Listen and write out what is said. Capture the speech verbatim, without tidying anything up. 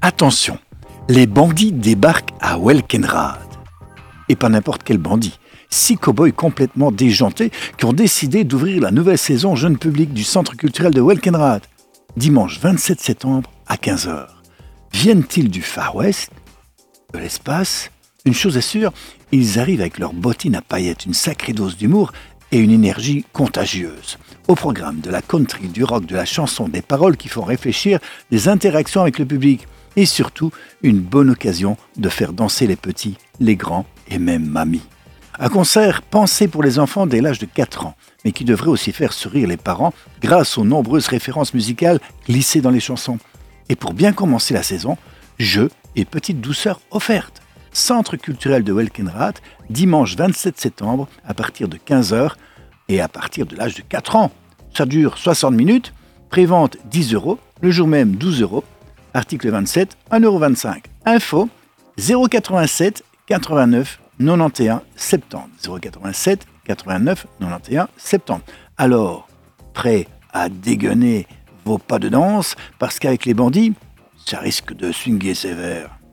Attention, les bandits débarquent à Welkenrad. Et pas n'importe quel bandit. Six cow-boys complètement déjantés qui ont décidé d'ouvrir la nouvelle saison jeune public du Centre culturel de Welkenrad, dimanche vingt-sept septembre à quinze heures. Viennent-ils du Far West, de l'espace? Une chose est sûre, ils arrivent avec leurs bottines à paillettes, une sacrée dose d'humour et une énergie contagieuse. Au programme de la country, du rock, de la chanson, des paroles qui font réfléchir, des interactions avec le public et surtout une bonne occasion de faire danser les petits, les grands et même mamie. Un concert pensé pour les enfants dès l'âge de quatre ans, mais qui devrait aussi faire sourire les parents grâce aux nombreuses références musicales glissées dans les chansons. Et pour bien commencer la saison, jeux et petites douceurs offertes. Centre culturel de Welkenrad, dimanche vingt-sept septembre à partir de quinze heures et à partir de l'âge de quatre ans. Ça dure soixante minutes, prévente dix euros, le jour même douze euros, article vingt-sept, un euro vingt-cinq. Info zéro quatre-vingt-sept quatre-vingt-neuf quatre-vingt-onze septembre. zéro quatre-vingt-sept quatre-vingt-neuf quatre-vingt-onze septembre. Alors, prêt à dégainer vos pas de danse, parce qu'avec les bandits, ça risque de swinguer sévère.